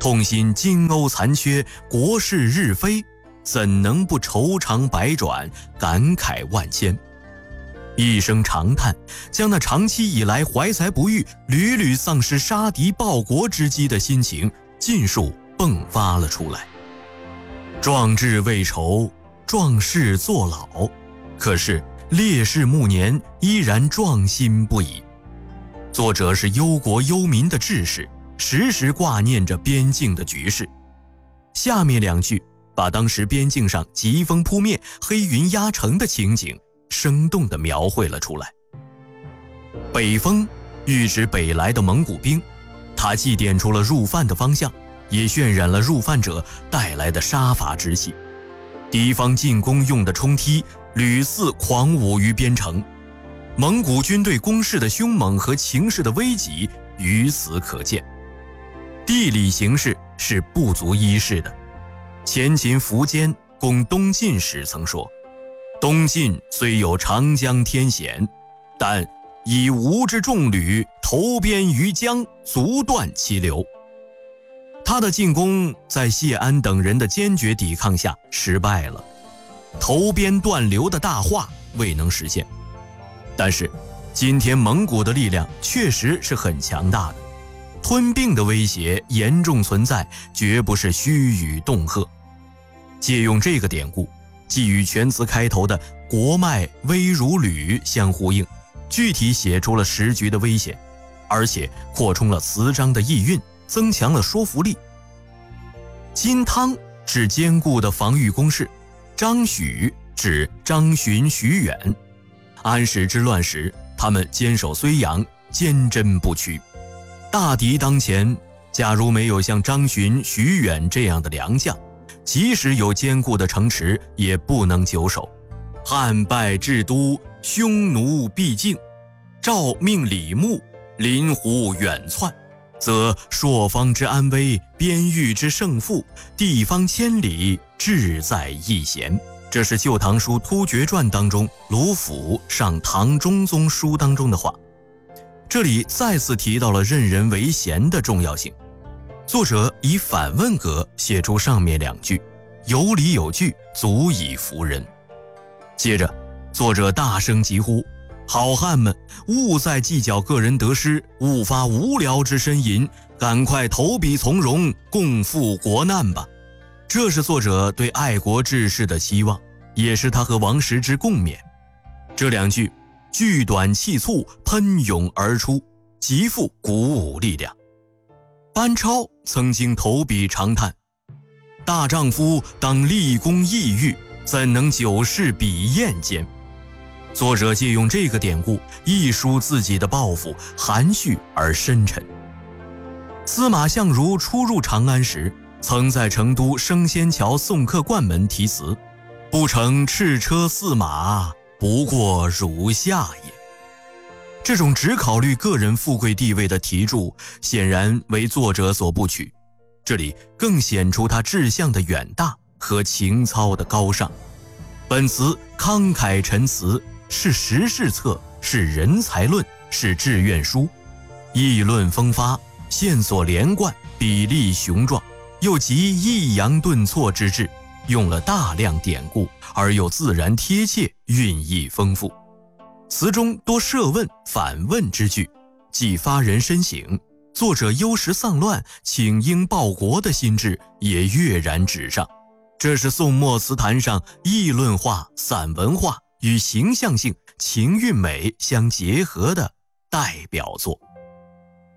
痛心金瓯残缺，国势日非，怎能不愁肠百转，感慨万千？一声长叹，将那长期以来怀才不遇、屡屡丧失杀敌报国之机的心情尽数迸发了出来。壮志未酬，壮士作老，可是烈士暮年依然壮心不已。作者是忧国忧民的志士，时时挂念着边境的局势。下面两句把当时边境上疾风扑面、黑云压城的情景生动地描绘了出来。北风预指北来的蒙古兵，它既点出了入犯的方向，也渲染了入犯者带来的杀伐之气。敌方进攻用的冲梯屡次狂舞于边城，蒙古军队攻势的凶猛和情势的危急于此可见。地理形势是不足一试的。前秦苻坚攻东晋时曾说，东晋虽有长江天险，但以吴之众旅投鞭于江，足断其流。他的进攻在谢安等人的坚决抵抗下失败了，投鞭断流的大话未能实现。但是今天蒙古的力量确实是很强大的，吞并的威胁严重存在，绝不是虚语恫吓。借用这个典故，既与全词开头的国脉危如履相呼应，具体写出了时局的危险，而且扩充了词章的意蕴，增强了说服力。金汤指坚固的防御工事，张许指张巡、徐远。安史之乱时，他们坚守睢阳，坚贞不屈。大敌当前，假如没有像张巡、徐远这样的良将，即使有坚固的城池，也不能久守。汉败至都，匈奴必境。诏命李牧临湖远窜，则朔方之安危，边域之胜负，地方千里，志在一贤。这是《旧唐书·突厥传》当中卢甫上唐中宗书当中的话。这里再次提到了任人唯贤的重要性。作者以反问格写出上面两句，有理有据，足以服人。接着作者大声疾呼，好汉们勿再计较个人得失，勿发无聊之呻吟，赶快投笔从戎，共赴国难吧。这是作者对爱国志士的期望，也是他和王实之共勉。这两句句短气促，喷涌而出，极富鼓舞力量。班超曾经投笔长叹，大丈夫当立功抑郁，怎能久视笔砚间。作者借用这个典故一抒自己的抱负，含蓄而深沉。司马相如初入长安时，曾在成都升仙桥送客观门题词，不乘赤车驷马，不过如下也。这种只考虑个人富贵地位的题注，显然为作者所不取，这里更显出他志向的远大和情操的高尚。本词慷慨陈词，是时事册，是人才论，是志愿书，议论风发，线索连贯，比例雄壮，又极抑扬顿挫之至，用了大量典故，而又自然贴切，韵意丰富。词中多设问反问之句，既发人深省，作者忧时丧乱、请缨报国的心志也跃然纸上。这是宋末词坛上议论化、散文化与形象性、情韵美相结合的代表作。